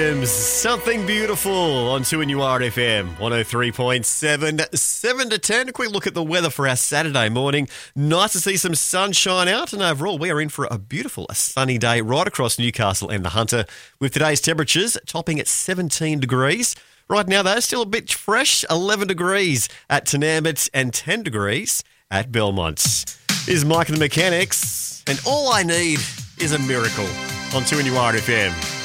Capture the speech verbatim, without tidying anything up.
Something Beautiful on two N U R F M, one oh three point seven, seven to ten. A quick look at the weather for our Saturday morning. Nice to see some sunshine out, and overall we are in for a beautiful, a sunny day right across Newcastle and the Hunter, with today's temperatures topping at seventeen degrees. Right now, though, still a bit fresh, eleven degrees at Tenambit and ten degrees at Belmont. This is Mike and the Mechanics, and all I need is a miracle on two N U R F M.